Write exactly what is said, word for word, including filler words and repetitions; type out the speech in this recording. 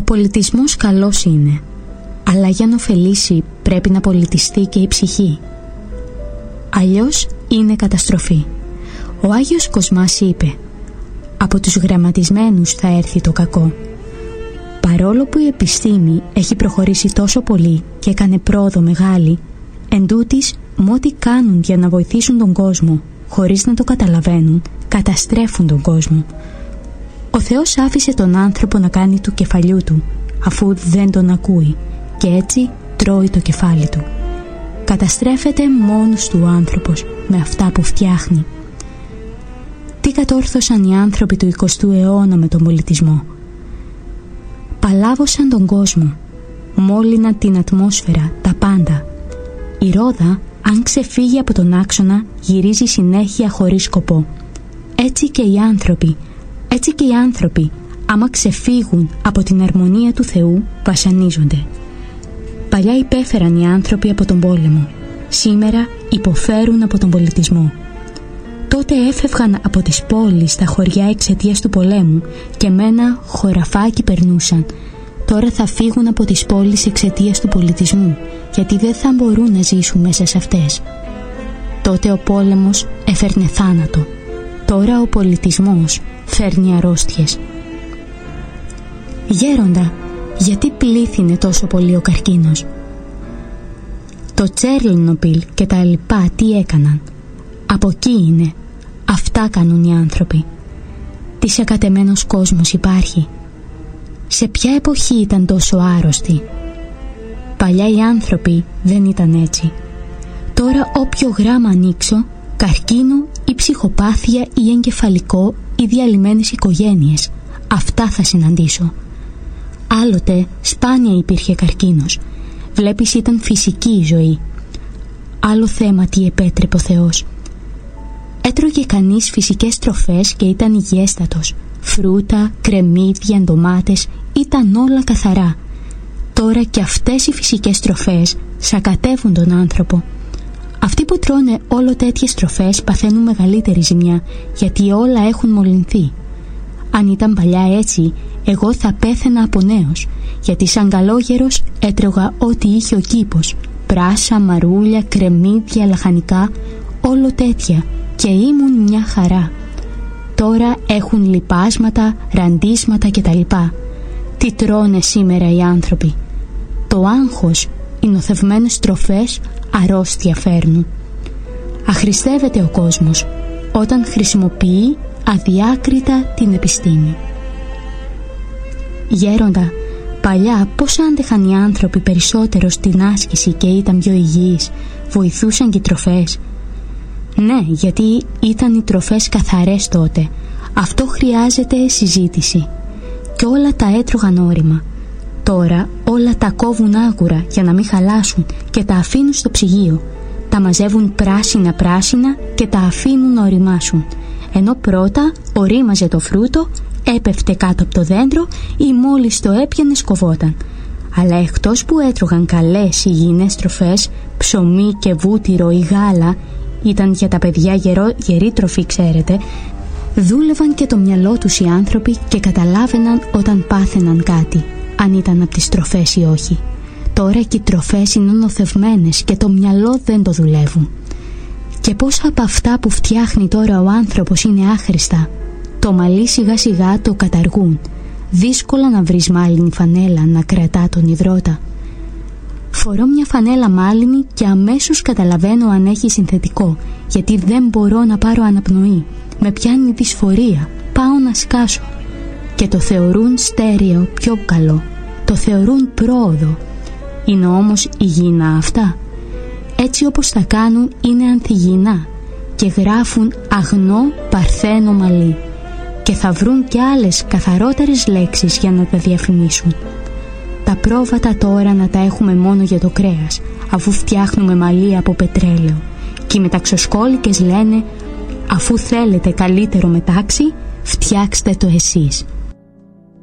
πολιτισμός καλός είναι, αλλά για να ωφελήσει πρέπει να πολιτιστεί και η ψυχή. Αλλιώς είναι καταστροφή. Ο Άγιος Κοσμάς είπε: «Από τους γραμματισμένους θα έρθει το κακό». Παρόλο που η επιστήμη έχει προχωρήσει τόσο πολύ και έκανε πρόοδο μεγάλη, εντούτοις με ό,τι κάνουν για να βοηθήσουν τον κόσμο, χωρίς να το καταλαβαίνουν, καταστρέφουν τον κόσμο. Ο Θεός άφησε τον άνθρωπο να κάνει του κεφαλιού του, αφού δεν τον ακούει, και έτσι τρώει το κεφάλι του. Καταστρέφεται μόνος του ο άνθρωπος με αυτά που φτιάχνει. Τι κατόρθωσαν οι άνθρωποι του εικοστού αιώνα με τον πολιτισμό? Παλάβωσαν τον κόσμο, μόλυναν την ατμόσφαιρα, τα πάντα. Η ρόδα, αν ξεφύγει από τον άξονα, γυρίζει συνέχεια χωρίς σκοπό. Έτσι και οι άνθρωποι, έτσι και οι άνθρωποι, άμα ξεφύγουν από την αρμονία του Θεού, βασανίζονται. Παλιά υπέφεραν οι άνθρωποι από τον πόλεμο, σήμερα υποφέρουν από τον πολιτισμό. Τότε έφευγαν από τις πόλεις στα χωριά εξαιτίας του πολέμου και με ένα χωραφάκι περνούσαν. Τώρα θα φύγουν από τις πόλεις εξαιτίας του πολιτισμού, γιατί δεν θα μπορούν να ζήσουν μέσα σε αυτές. Τότε ο πόλεμος έφερνε θάνατο. Τώρα ο πολιτισμός φέρνει αρρώστιες. Γέροντα, γιατί πλήθυνε τόσο πολύ ο καρκίνος? Το Τσέρνοπιλ και τα λοιπά τι έκαναν? Από εκεί είναι. Αυτά κάνουν οι άνθρωποι. Τι σακατεμένος κόσμος υπάρχει? Σε ποια εποχή ήταν τόσο άρρωστοι? Παλιά οι άνθρωποι δεν ήταν έτσι. Τώρα όποιο γράμμα ανοίξω, καρκίνο ή ψυχοπάθεια ή εγκεφαλικό ή διαλυμένες οικογένειες, αυτά θα συναντήσω. Άλλοτε σπάνια υπήρχε καρκίνος. Βλέπεις, ήταν φυσική η ζωή. Άλλο θέμα τι επέτρεπε ο Θεός. Έτρωγε κανείς φυσικές τροφές και ήταν υγιέστατος. Φρούτα, κρεμμύδια, ντομάτες, ήταν όλα καθαρά. Τώρα και αυτές οι φυσικές τροφές σακατεύουν τον άνθρωπο. Αυτοί που τρώνε όλο τέτοιες τροφές παθαίνουν μεγαλύτερη ζημιά, γιατί όλα έχουν μολυνθεί. Αν ήταν παλιά έτσι, εγώ θα πέθαινα από νέος, γιατί σαν καλόγερος έτρωγα ό,τι είχε ο κήπος. Πράσα, μαρούλια, κρεμμύδια, λαχανικά, όλο τέτοια, και ήμουν μια χαρά. Τώρα έχουν λιπάσματα, ραντίσματα κτλ. Τι τρώνε σήμερα οι άνθρωποι? Το άγχος, οι νοθευμένες τροφές αρρώστια φέρνουν. Αχρηστεύεται ο κόσμος όταν χρησιμοποιεί αδιάκριτα την επιστήμη. Γέροντα, παλιά πώς άντεχαν οι άνθρωποι περισσότερο στην άσκηση και ήταν πιο υγιείς? Βοηθούσαν και οι τροφές? Ναι, γιατί ήταν οι τροφές καθαρές τότε. Αυτό χρειάζεται συζήτηση. Και όλα τα έτρωγαν όρημα. Τώρα όλα τα κόβουν άγουρα για να μην χαλάσουν και τα αφήνουν στο ψυγείο. Τα μαζεύουν πράσινα πράσινα και τα αφήνουν να οριμάσουν. Ενώ πρώτα ορίμαζε το φρούτο, έπεφτε κάτω από το δέντρο ή μόλις το έπιανε σκοβόταν. Αλλά εκτός που έτρωγαν καλές υγιεινές τροφές, ψωμί και βούτυρο ή γάλα, ήταν για τα παιδιά γερό, γερή τροφή ξέρετε, δούλευαν και το μυαλό τους οι άνθρωποι και καταλάβαιναν όταν πάθαιναν κάτι, αν ήταν από τις τροφές ή όχι. Τώρα και οι τροφές είναι νοθευμένες και το μυαλό δεν το δουλεύουν. Και πόσα από αυτά που φτιάχνει τώρα ο άνθρωπος είναι άχρηστα. Το μαλλί σιγά σιγά το καταργούν. Δύσκολα να βρεις μάλινη φανέλα να κρατά τον υδρότα. Φορώ μια φανέλα μάλινη και αμέσως καταλαβαίνω αν έχει συνθετικό, γιατί δεν μπορώ να πάρω αναπνοή. Με πιάνει δυσφορία, πάω να σκάσω. Και το θεωρούν στέρεο πιο καλό. Το θεωρούν πρόοδο. Είναι όμως υγιεινά αυτά? Έτσι όπως τα κάνουν είναι ανθυγιεινά και γράφουν αγνό παρθένο μαλλί. Και θα βρουν και άλλες καθαρότερες λέξεις για να τα διαφημίσουν. Τα πρόβατα τώρα να τα έχουμε μόνο για το κρέας, αφού φτιάχνουμε μαλλί από πετρέλαιο. Και οι μεταξοσκόλικες λένε, αφού θέλετε καλύτερο μετάξι, φτιάξτε το εσείς.